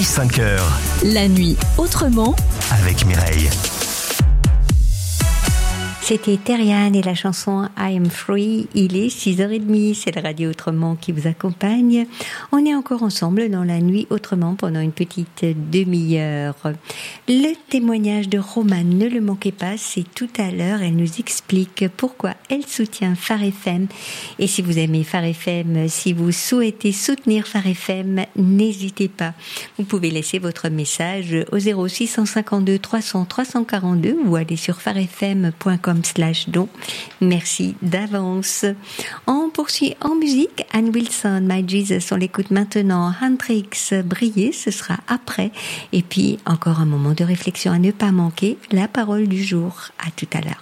5h. La nuit autrement Avec Mireille. C'était Terriane et la chanson I Am Free. Il est 6h30, c'est la radio Autrement qui vous accompagne. On est encore ensemble dans la nuit autrement pendant une petite demi-heure. Le témoignage de Romane, ne le manquez pas, c'est tout à l'heure. Elle nous explique pourquoi elle soutient Phare FM. Et si vous aimez Phare FM, si vous souhaitez soutenir Phare FM, n'hésitez pas. Vous pouvez laisser votre message au 0652 300 342 ou aller sur pharefm.com/don. Merci d'avance. On poursuit en musique. Ann Wilson, My Jesus, on l'écoute maintenant. Hendrix, Briller, ce sera après. Et puis, encore un moment de réflexion à ne pas manquer. La parole du jour. À tout à l'heure.